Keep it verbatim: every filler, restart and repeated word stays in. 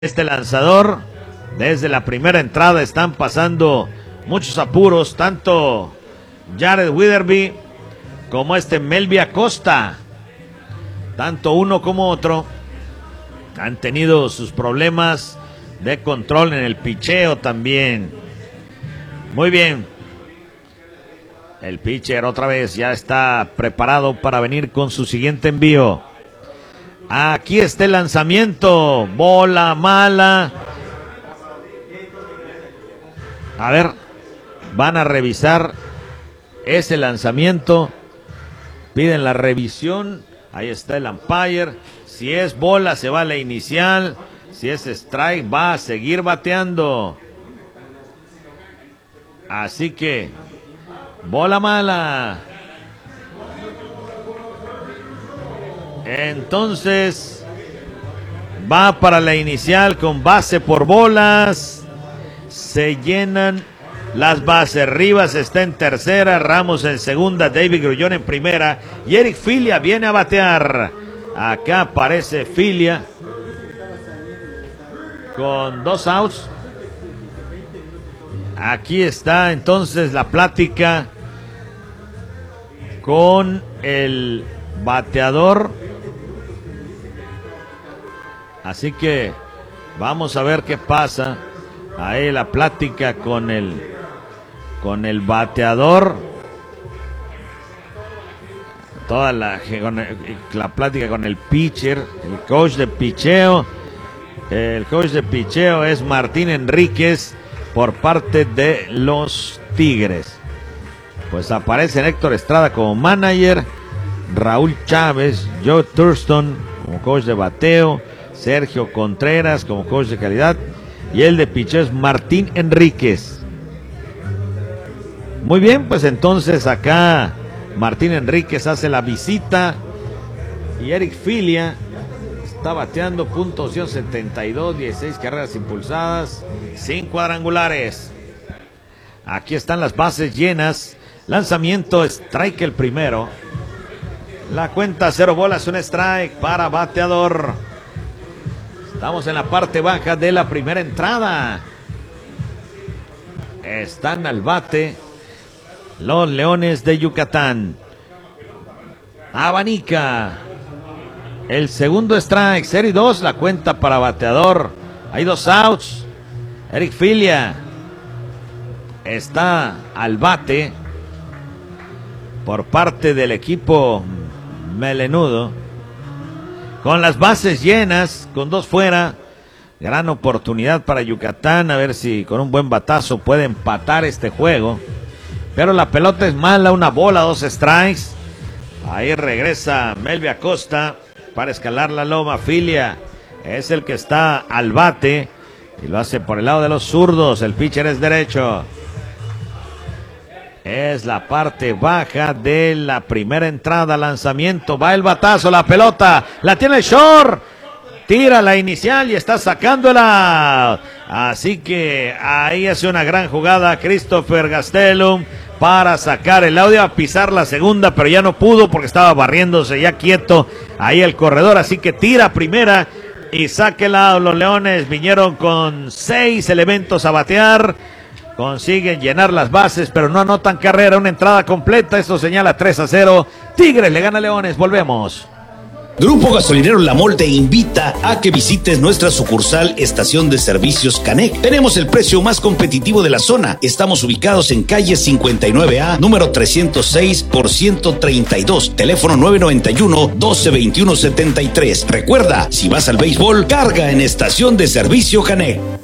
Este lanzador, desde la primera entrada están pasando muchos apuros, tanto Jared Weatherby como este Melvin Acosta, tanto uno como otro han tenido sus problemas de control en el picheo también. Muy bien, el pitcher otra vez ya está preparado para venir con su siguiente envío. Aquí está el lanzamiento, bola mala. A ver, van a revisar ese lanzamiento. Piden la revisión. Ahí está el umpire. Si es bola, se va a la inicial. Si es strike, va a seguir bateando. Así que, bola mala. Entonces va para la inicial con base por bolas. Se llenan las bases. Rivas está en tercera, Ramos en segunda, David Grullón en primera y Eric Filia viene a batear. Acá aparece Filia con dos outs. Aquí está entonces la plática con el bateador. Así que vamos a ver qué pasa. Ahí la plática con el con el bateador. Toda la, la plática con el pitcher, el coach de picheo. El coach de picheo es Martín Enríquez por parte de los Tigres. Pues aparece Héctor Estrada como manager, Raúl Chávez, Joe Thurston como coach de bateo, Sergio Contreras como coach de calidad y el de picheo es Martín Enríquez. Muy bien, pues entonces acá Martín Enríquez hace la visita y Eric Filia está bateando puntuación setenta y dos, dieciséis carreras impulsadas, cinco cuadrangulares. Aquí están las bases llenas. Lanzamiento, strike el primero. La cuenta cero bolas, un strike para bateador. Estamos en la parte baja de la primera entrada. Están al bate los Leones de Yucatán. Abanica. El segundo strike, serie dos, la cuenta para bateador. Hay dos outs. Eric Filia está al bate por parte del equipo melenudo. Con las bases llenas, con dos fuera, gran oportunidad para Yucatán, a ver si con un buen batazo puede empatar este juego. Pero la pelota es mala, una bola, dos strikes. Ahí regresa Melvin Acosta para escalar la loma. Filia es el que está al bate y lo hace por el lado de los zurdos. El pitcher es derecho. Es la parte baja de la primera entrada. Lanzamiento, va el batazo, la pelota, la tiene el short, tira la inicial y está sacándola. Así que ahí hace una gran jugada Christopher Gastelum para sacar el audio, a pisar la segunda, pero ya no pudo porque estaba barriéndose ya quieto ahí el corredor. Así que tira primera y saque el out. Los Leones vinieron con seis elementos a batear. Consiguen llenar las bases, pero no anotan carrera. Una entrada completa, eso señala tres a cero. Tigres le gana a Leones, volvemos. Grupo Gasolinero La Mol te invita a que visites nuestra sucursal Estación de Servicios Canec. Tenemos el precio más competitivo de la zona. Estamos ubicados en calle cincuenta y nueve A, número trescientos seis por ciento treinta y dos. Teléfono nueve noventa y uno, doce veintiuno setenta y tres. Recuerda, si vas al béisbol, carga en Estación de Servicio Canec.